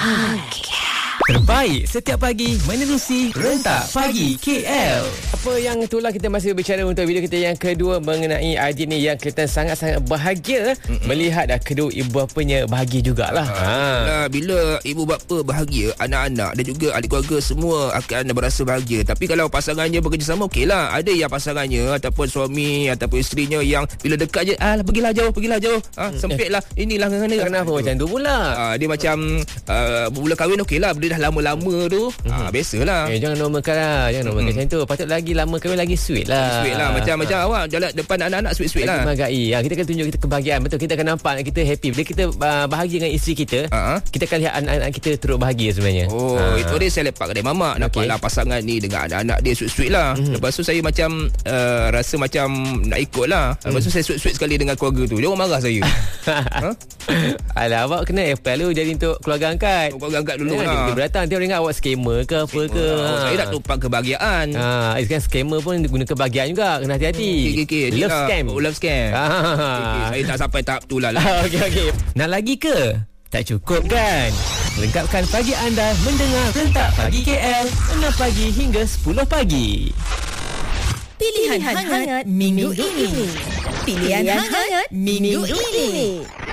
Terbaik setiap pagi menerusi Rentak Pagi KL. Apa yang itulah kita masih berbicara untuk video kita yang kedua mengenai Aidil ni yang kita sangat-sangat bahagia melihat kedua ibu bapanya bahagia jugalah. Bila ibu bapa bahagia, anak-anak dan juga ahli keluarga semua akan berasa bahagia. Tapi kalau pasangannya bekerjasama, okeylah. Ada yang pasangannya ataupun suami ataupun isterinya yang bila dekat je, pergilah jauh. Sempitlah. Inilah Kenapa macam tu pula? Dia macam mula kahwin okeylah. Bila dah lama-lama tu biasalah. Jangan normalkan lah. Jangan normalkan macam tu. Patut lagi lama kahwin lagi sweet lah. Macam awak jalan depan anak-anak sweet lah. Menghargai. Kita akan tunjuk kita kebahagiaan. Betul, kita akan nampak kita happy. Bila kita bahagia dengan isteri kita, kita akan lihat anak-anak kita turut bahagia sebenarnya. Itu dia saya lepak kedai mamak. Nampaklah pasangan ni dengan anak-anak dia sweet lah. Lepas tu saya macam rasa macam nak ikut lah. Lepas tu saya sweet sekali dengan keluarga tu. Dia orang marah saya. Alah, awak kena apply dulu jadi untuk keluarga angkat. Keluarga angkat dulu lah. Dia datang, dia ingat awak scammer ke apa ke. Saya nak tumpang kebahagiaan. Kan scammer pun guna kebahagiaan juga. Kena hati-hati. Love scam. Love scam. Saya tak sampai tahap tu lah. Okey. Nak lagi ke? Tak cukup kan? Lengkapkan pagi anda mendengar Rentak Pagi KL 6 pagi hingga 10 pagi. Pilihan hangat minggu ini. Pilihan hangat minggu ini.